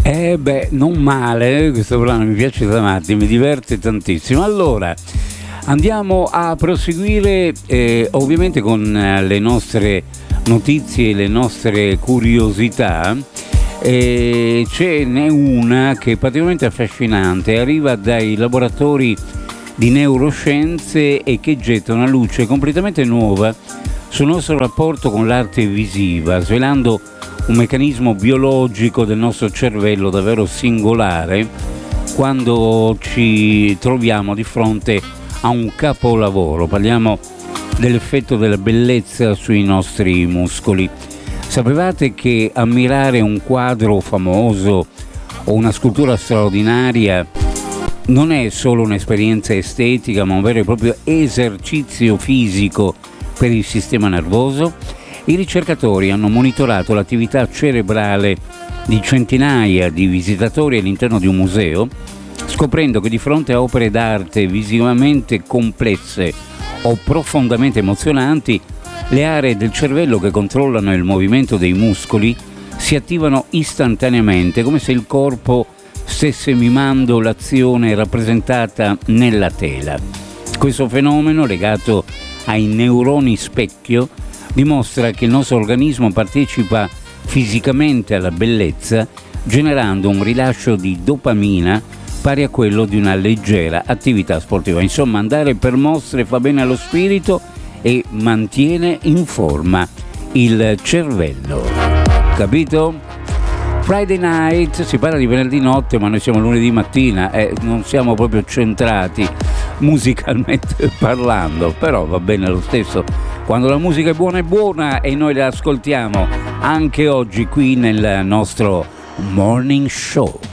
Non male, questo brano mi piace da matti, mi diverte tantissimo. Allora, andiamo a proseguire ovviamente con le nostre notizie, le nostre curiosità. Ce n'è una che è praticamente affascinante, arriva dai laboratori di neuroscienze e che getta una luce completamente nuova sul nostro rapporto con l'arte visiva, svelando un meccanismo biologico del nostro cervello davvero singolare quando ci troviamo di fronte a un capolavoro. Parliamo dell'effetto della bellezza sui nostri muscoli. Sapevate che ammirare un quadro famoso o una scultura straordinaria non è solo un'esperienza estetica, ma un vero e proprio esercizio fisico per il sistema nervoso? I ricercatori hanno monitorato l'attività cerebrale di centinaia di visitatori all'interno di un museo, scoprendo che di fronte a opere d'arte visivamente complesse o profondamente emozionanti, le aree del cervello che controllano il movimento dei muscoli si attivano istantaneamente, come se il corpo stesse mimando l'azione rappresentata nella tela. Questo fenomeno, legato ai neuroni specchio, dimostra che il nostro organismo partecipa fisicamente alla bellezza, generando un rilascio di dopamina pari a quello di una leggera attività sportiva. Insomma, andare per mostre fa bene allo spirito e mantiene in forma il cervello. Capito? Friday night, si parla di venerdì notte, ma noi siamo lunedì mattina e non siamo proprio centrati musicalmente parlando, però va bene lo stesso. Quando la musica è buona e noi la ascoltiamo anche oggi qui nel nostro Morning Show.